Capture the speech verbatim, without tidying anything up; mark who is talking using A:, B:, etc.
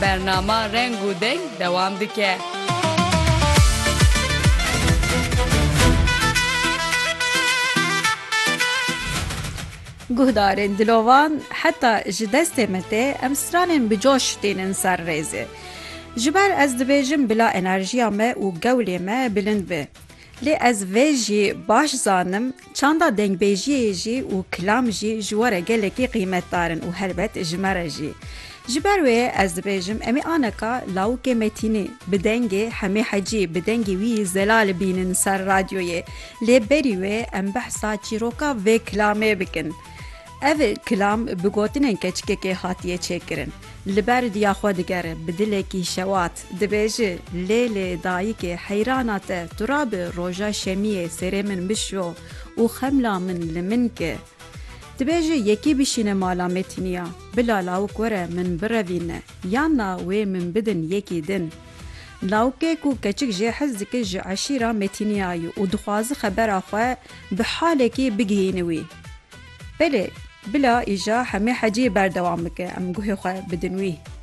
A: Bernama Reng û Deng dewam dike.
B: Guhdarên dilovan heta ji destê me tê em stranên bi coş tênin ser rêzê. Ji ber ez dibêjim bila enerjiya me û gewlê me bilind be. Lê ez vê jî baş zanim çanda dengbêjiyê jî û kilam jî ji we re gelekî qîmetdar in û helbet ji me re jî. Ji ber wê ez dibêjim em ê aneka lawikê metînê bi dengê Hemê Hecî bi dengê wî zelal bînin ser radyoyê. Lê berî wê em behsa çîroka vê kilamê bikin. Ev kilam bi gotinên keçikekê hatiye çêkirin. Li ber diya xwe digere bi dilekî şewat dibêje lê lê dayîkê heyrana te tu rabi roja şemiyê serê min bişo û xemla min li min ke. Dibêje yekî bişîne mala metîniya bila lawik were min birevîne yanna wê min bidin yekî din. Lawikê ku keçik jê hez dike ji eşîra metîniyayê û dixwaze xebera xwe bi halekî bigihîne wî. Belê bila îja Hemê Hecî berdewam bike em guhê xwe bidin wî.